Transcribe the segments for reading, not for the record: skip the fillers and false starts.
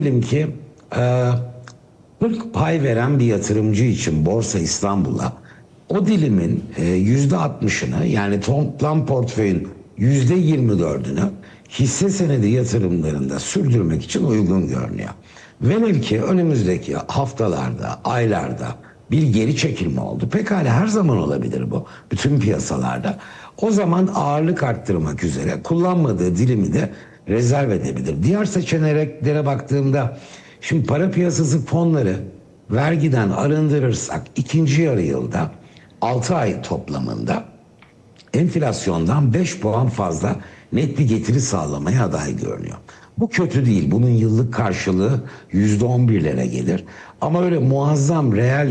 Diyelim ki 40 pay veren bir yatırımcı için Borsa İstanbul'a o dilimin %60'ını, yani toplam portföyün %24'ünü hisse senedi yatırımlarında sürdürmek için uygun görünüyor. Velev ki önümüzdeki haftalarda, aylarda bir geri çekilme oldu. Pekala, her zaman olabilir bu bütün piyasalarda. O zaman ağırlık arttırmak üzere kullanmadığı dilimi de rezerv edebilir. Diğer seçeneklere baktığımda, şimdi para piyasası fonları vergiden arındırırsak ikinci yarı yılda 6 ay toplamında enflasyondan 5 puan fazla net bir getiri sağlamaya aday görünüyor. Bu kötü değil. Bunun yıllık karşılığı %11'lere gelir. Ama öyle muazzam reel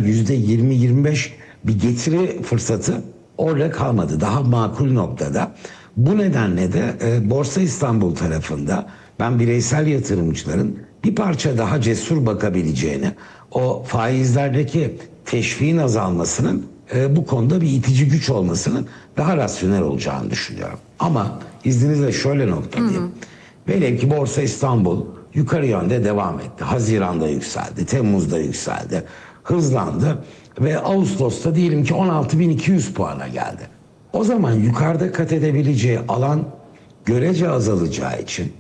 %20-25 bir getiri fırsatı orada kalmadı. Daha makul noktada. Bu nedenle de Borsa İstanbul tarafında ben bireysel yatırımcıların bir parça daha cesur bakabileceğini, o faizlerdeki teşviğin azalmasının bu konuda bir itici güç olmasının daha rasyonel olacağını düşünüyorum. Ama izninizle şöyle noktalayayım. Velev ki Borsa İstanbul yukarı yönde devam etti. Haziran'da yükseldi, Temmuz'da yükseldi, hızlandı ve Ağustos'ta diyelim ki 16.200 puana geldi. O zaman yukarıda kat edebileceği alan görece azalacağı için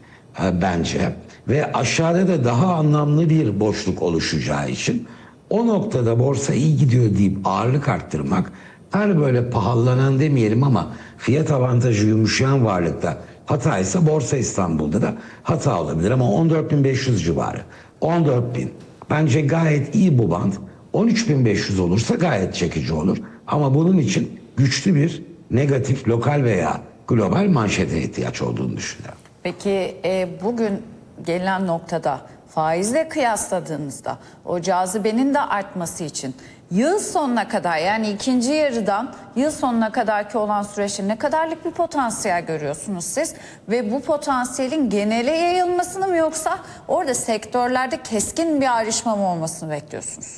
bence ve aşağıda da daha anlamlı bir boşluk oluşacağı için o noktada borsa iyi gidiyor deyip ağırlık arttırmak, her böyle pahalanan demeyelim ama fiyat avantajı yumuşayan varlıkta hataysa Borsa İstanbul'da da hata olabilir. Ama 14.500 civarı, 14.000 bence gayet iyi bu band. 13.500 olursa gayet çekici olur. Ama bunun için güçlü bir negatif lokal veya global manşete ihtiyaç olduğunu düşünüyorum. Peki bugün gelinen noktada faizle kıyasladığınızda o cazibenin de artması için yıl sonuna kadar, yani ikinci yarıdan yıl sonuna kadarki olan süreçte ne kadarlık bir potansiyel görüyorsunuz siz? Ve bu potansiyelin genele yayılmasını mı, yoksa orada sektörlerde keskin bir ayrışma mı olmasını bekliyorsunuz?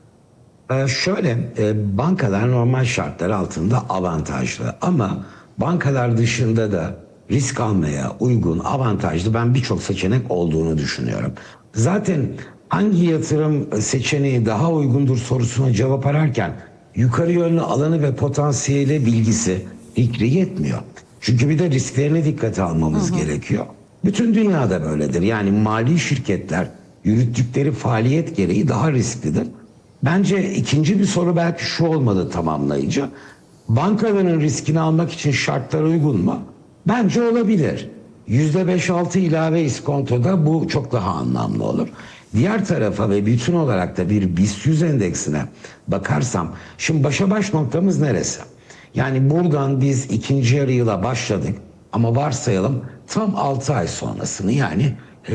Bankalar normal şartlar altında avantajlı ama bankalar dışında da risk almaya uygun, avantajlı ben birçok seçenek olduğunu düşünüyorum. Zaten hangi yatırım seçeneği daha uygundur sorusuna cevap ararken yukarı yönlü alanı ve potansiyeli bilgisi, fikri yetmiyor. Çünkü bir de risklerini dikkate almamız gerekiyor. Bütün dünyada böyledir. Yani mali şirketler yürüttükleri faaliyet gereği daha risklidir. Bence ikinci bir soru belki şu olmalı tamamlayıcı. Bankaların riskini almak için şartlar uygun mu? Bence olabilir. %5-6 ilave iskontoda bu çok daha anlamlı olur. Diğer tarafa ve bütün olarak da bir BIST 100 endeksine bakarsam, şimdi başa baş noktamız neresi? Yani buradan biz ikinci yarı yıla başladık ama varsayalım tam 6 ay sonrasını, yani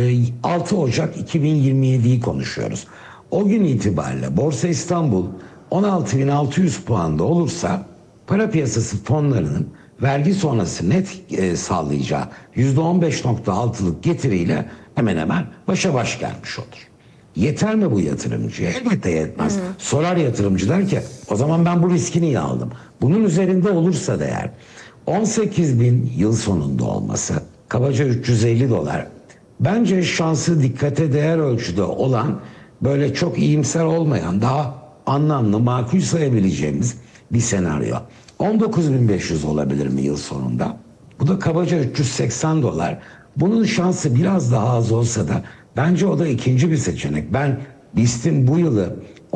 6 Ocak 2027'yi konuşuyoruz. O gün itibariyle Borsa İstanbul 16.600 puanda olursa para piyasası fonlarının vergi sonrası net sağlayacağı %15.6'lık getiriyle hemen hemen başa baş gelmiş olur. Yeter mi bu yatırımcıya? Elbette yetmez. Sorar yatırımcı, der ki o zaman ben bu riski niye aldım? Bunun üzerinde olursa da eğer 18.000 yıl sonunda olması, kabaca $350, bence şansı dikkate değer ölçüde olan, böyle çok iyimser olmayan, daha anlamlı, makul sayabileceğimiz bir senaryo. 19.500 olabilir mi yıl sonunda? Bu da kabaca $380. Bunun şansı biraz daha az olsa da bence o da ikinci bir seçenek. Ben BIST'in bu yılı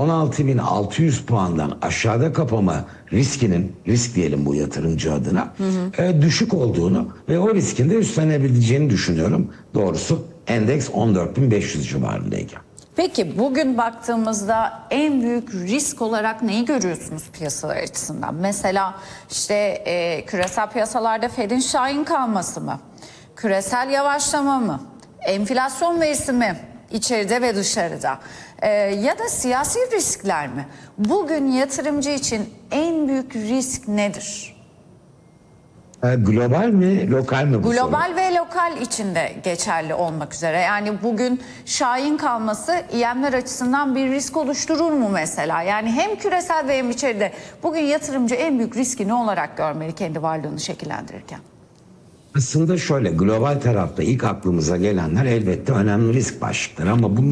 16.600 puandan aşağıda kapama riskinin, risk diyelim bu yatırımcı adına, düşük olduğunu ve o riskin de üstlenebileceğini düşünüyorum. Doğrusu endeks 14.500 civarındayken. Peki bugün baktığımızda en büyük risk olarak neyi görüyorsunuz piyasalar açısından? Mesela işte küresel piyasalarda Fed'in şahin kalması mı? Küresel yavaşlama mı? Enflasyon verisi mi? İçeride ve dışarıda. Ya da siyasi riskler mi? Bugün yatırımcı için en büyük risk nedir? Global mi, lokal mi bu Global soru? ve lokal içinde geçerli olmak üzere. Yani bugün şahin kalması İEM'ler açısından bir risk oluşturur mu mesela? Yani hem küresel ve hem içeride bugün yatırımcı en büyük riski ne olarak görmeli kendi varlığını şekillendirirken? Aslında şöyle, global tarafta ilk aklımıza gelenler elbette önemli risk başlıkları ama bunun